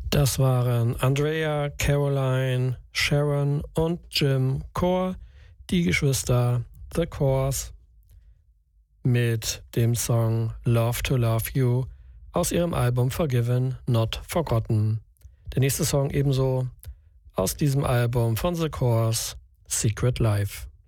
Das waren Andrea, Caroline, Sharon und Jim Core, die Geschwister The Cores, mit dem Song Love to Love You aus ihrem Album Forgiven, Not Forgotten. Der nächste Song ebenso aus diesem Album von The Cores, Secret Life.